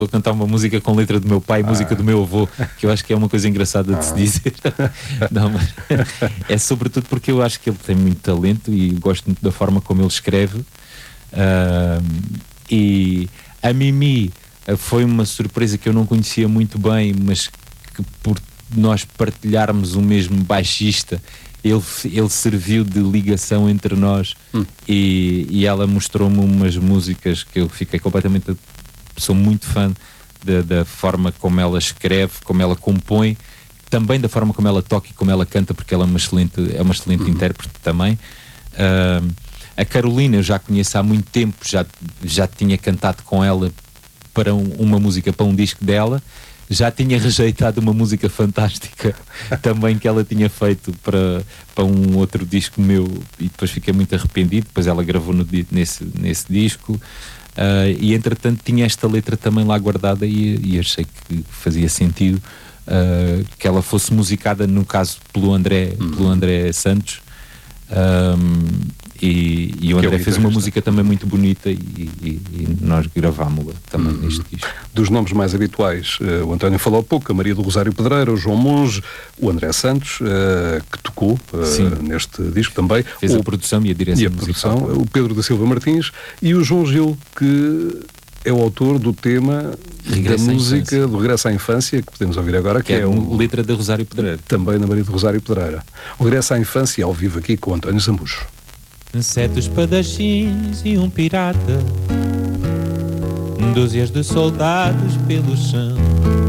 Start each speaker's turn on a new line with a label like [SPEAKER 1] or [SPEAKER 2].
[SPEAKER 1] a cantar uma música com letra do meu pai, música do meu avô, que eu acho que é uma coisa engraçada de se dizer. Não, mas é sobretudo porque eu acho que ele tem muito talento e gosto muito da forma como ele escreve. E a Mimi foi uma surpresa que eu não conhecia muito bem, mas que por nós partilharmos o mesmo baixista, ele serviu de ligação entre nós. E ela mostrou-me umas músicas que eu fiquei completamente... Sou muito fã da forma como ela escreve, como ela compõe, também da forma como ela toca e como ela canta, porque ela é uma excelente intérprete também. A Carolina eu já conheço há muito tempo, já tinha cantado com ela para uma música, para um disco dela. Já tinha rejeitado uma música fantástica também que ela tinha feito para um outro disco meu, e depois fiquei muito arrependido. Depois ela gravou nesse disco. E entretanto tinha esta letra também lá guardada, e achei que fazia sentido que ela fosse musicada, no caso pelo André Santos. E o André fez uma música também muito bonita, e nós gravámos-la também neste disco.
[SPEAKER 2] Dos nomes mais habituais, o António falou há pouco, a Maria do Rosário Pedreira, o João Monge, o André Santos, que tocou neste disco também.
[SPEAKER 1] Fez a produção e a direção musical.
[SPEAKER 2] O Pedro da Silva Martins e o João Gil, que é o autor do tema da música do Regresso à Infância, que podemos ouvir agora, que é
[SPEAKER 1] letra da Rosário Pedreira.
[SPEAKER 2] Também da Maria do Rosário Pedreira. O Regresso à Infância, ao vivo aqui com o António Zambujo.
[SPEAKER 3] 7 espadachins e um pirata, dúzias de soldados pelo chão,